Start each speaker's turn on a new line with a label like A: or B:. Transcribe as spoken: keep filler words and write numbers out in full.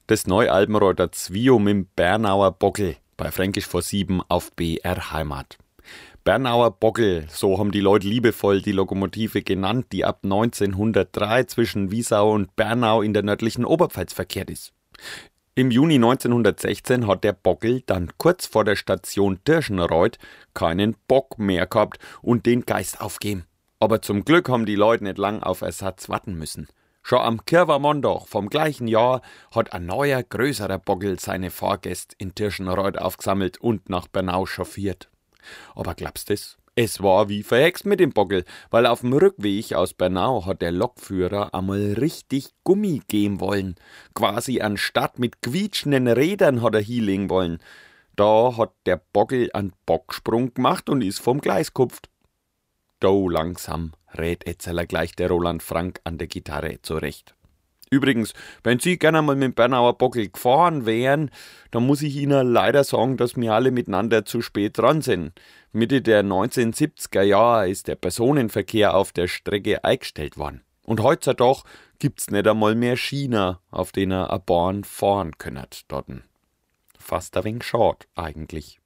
A: Das Neualbenreuther Zwio mit'm Bernauer Boggel bei Fränkisch vor sieben auf B R Heimat. Bernauer Boggel, so haben die Leute liebevoll die Lokomotive genannt, die ab neunzehnhundertdrei zwischen Wiesau und Bernau in der nördlichen Oberpfalz verkehrt ist. Im Juni neunzehnhundertsechzehn hat der Boggel dann kurz vor der Station Tirschenreuth keinen Bock mehr gehabt und den Geist aufgeben. Aber zum Glück haben die Leute nicht lang auf Ersatz warten müssen. Schon am Kirwamondag vom gleichen Jahr hat ein neuer, größerer Boggel seine Fahrgäste in Tirschenreuth aufgesammelt und nach Bernau chauffiert. Aber glaubst das? Es war wie verhext mit dem Boggel, weil auf dem Rückweg aus Bernau hat der Lokführer einmal richtig Gummi geben wollen. Quasi anstatt mit quietschenden Rädern hat er hinlegen wollen. Da hat der Boggel einen Bocksprung gemacht und ist vom Gleis gekupft. Go langsam, rät Etzeler gleich der Roland Frank an der Gitarre zurecht. Übrigens, wenn Sie gerne mal mit dem Bernauer Boggel gefahren wären, dann muss ich Ihnen leider sagen, dass wir alle miteinander zu spät dran sind. Mitte der neunzehnhundertsiebziger Jahre ist der Personenverkehr auf der Strecke eingestellt worden. Und heutzutage gibt's nicht einmal mehr Schienen, auf denen eine Bahn fahren können dort. Fast ein wenig schade eigentlich.